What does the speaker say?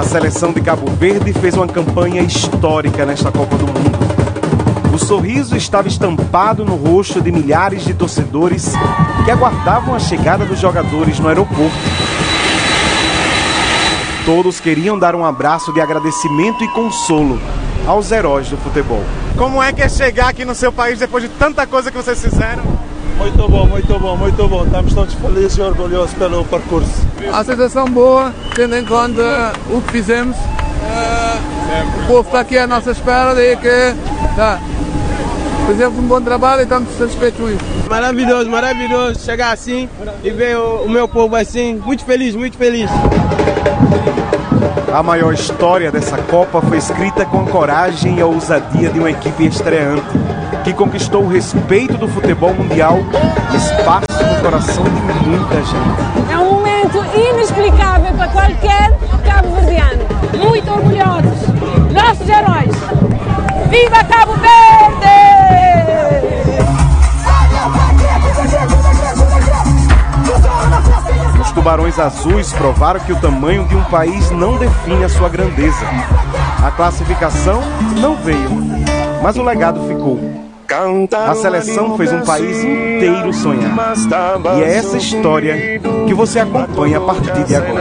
seleção de Cabo Verde fez uma campanha histórica nesta Copa do Mundo. O sorriso estava estampado no rosto de milhares de torcedores que aguardavam a chegada dos jogadores no aeroporto. Todos queriam dar um abraço de agradecimento e consolo aos heróis do futebol. Como é que é chegar aqui no seu país depois de tanta coisa que vocês fizeram? Muito bom, muito bom, muito bom. Estamos todos felizes e orgulhosos pelo percurso. A sensação boa, tendo em conta o que fizemos. O povo está aqui à nossa espera e que fizemos um bom trabalho e estamos satisfeitos com isso. Maravilhoso, maravilhoso chegar assim e ver o meu povo assim. Muito feliz, muito feliz. A maior história dessa Copa foi escrita com a coragem e a ousadia de uma equipe estreante, que conquistou o respeito do futebol mundial e espaço no coração de muita gente. É um momento inexplicável para qualquer cabo-verdiano. Muito orgulhosos. Nossos heróis. Viva Cabo Verde! Os tubarões azuis provaram que o tamanho de um país não define a sua grandeza. A classificação não veio, mas o legado ficou. A seleção fez um país inteiro sonhar. E é essa história que você acompanha a partir de agora.